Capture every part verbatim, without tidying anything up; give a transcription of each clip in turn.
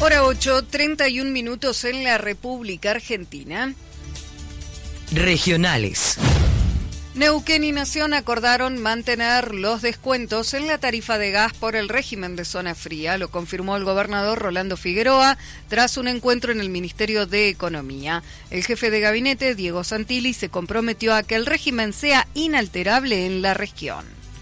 Hora ocho, treinta y un minutos en la República Argentina. Regionales. Neuquén y Nación acordaron mantener los descuentos en la tarifa de gas por el régimen de zona fría, lo confirmó el gobernador Rolando Figueroa tras un encuentro en el Ministerio de Economía. El jefe de gabinete, Diego Santilli, se comprometió a que el régimen sea inalterable en la región.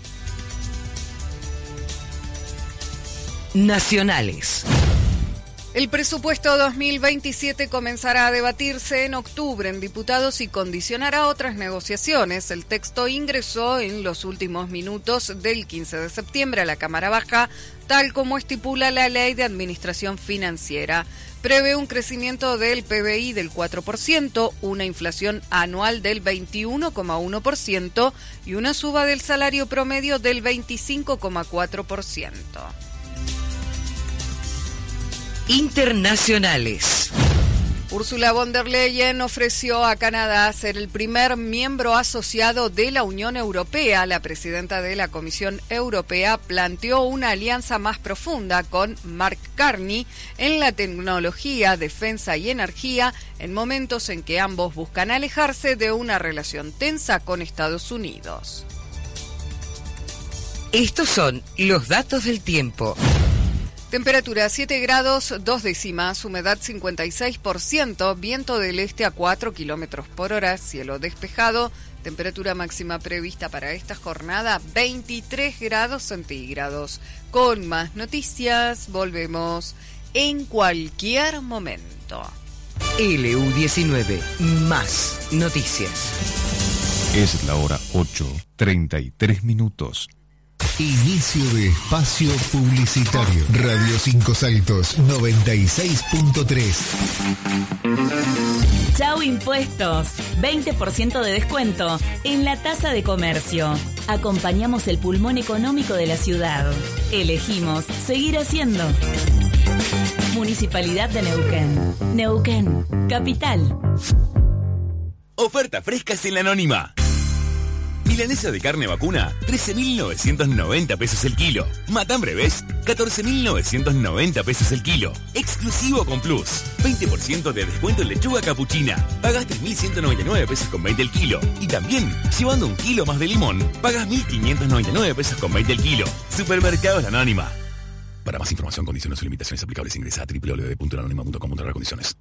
Nacionales. El presupuesto dos mil veintisiete comenzará a debatirse en octubre en diputados y condicionará otras negociaciones. El texto ingresó en los últimos minutos del quince de septiembre a la Cámara Baja, tal como estipula la Ley de Administración Financiera. Prevé un crecimiento del P B I del cuatro por ciento, una inflación anual del veintiuno coma uno por ciento y una suba del salario promedio del veinticinco coma cuatro por ciento. Internacionales. Ursula von der Leyen ofreció a Canadá ser el primer miembro asociado de la Unión Europea. La presidenta de la Comisión Europea planteó una alianza más profunda con Mark Carney en la tecnología, defensa y energía, en momentos en que ambos buscan alejarse de una relación tensa con Estados Unidos. Estos son los datos del tiempo. Temperatura siete grados, dos décimas, humedad cincuenta y seis por ciento, viento del este a cuatro kilómetros por hora, cielo despejado, temperatura máxima prevista para esta jornada veintitrés grados centígrados. Con más noticias, volvemos en cualquier momento. L U diecinueve, más noticias. Es la hora ocho, treinta y tres minutos. Inicio de espacio publicitario. Radio Cinco Saltos noventa y seis punto tres. Chau Impuestos, veinte por ciento de descuento en la tasa de comercio. Acompañamos el pulmón económico de la ciudad. Elegimos seguir haciendo. Municipalidad de Neuquén. Neuquén, capital. Oferta frescas en la Anónima. Milanesa de carne vacuna, trece mil novecientos noventa pesos el kilo. Matambre Bes, catorce mil novecientos noventa pesos el kilo. Exclusivo con Plus. veinte por ciento de descuento en lechuga capuchina. Pagas tres mil ciento noventa y nueve pesos con veinte el kilo. Y también, llevando un kilo más de limón, pagas mil quinientos noventa y nueve pesos con veinte el kilo. Supermercados La Anónima. Para más información, condiciones o limitaciones aplicables, ingresa a doble u doble u doble u punto la anónima punto com contra las condiciones.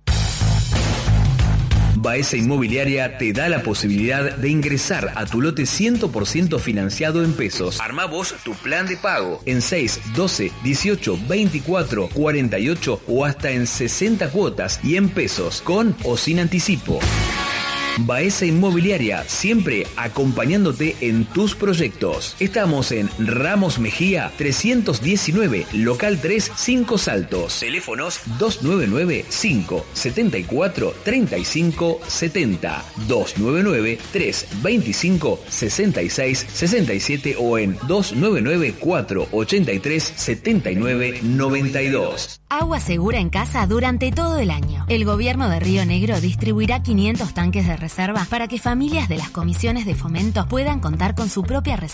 Baeza Inmobiliaria te da la posibilidad de ingresar a tu lote cien por ciento financiado en pesos. Armá vos tu plan de pago en seis, doce, dieciocho, veinticuatro, cuarenta y ocho o hasta en sesenta cuotas y en pesos, con o sin anticipo. Baeza Inmobiliaria, siempre acompañándote en tus proyectos. Estamos en Ramos Mejía trescientos diecinueve, local tres, Cinco Saltos. Teléfonos dos nueve nueve, cinco, siete cuatro, tres cinco siete cero, dos nueve nueve, tres veinticinco, sesenta y seis sesenta y siete o en dos nueve nueve, cuatro ochenta y tres, setenta y nueve noventa y dos. Agua segura en casa durante todo el año. El gobierno de Río Negro distribuirá quinientos tanques de reserva para que familias de las comisiones de fomento puedan contar con su propia reserva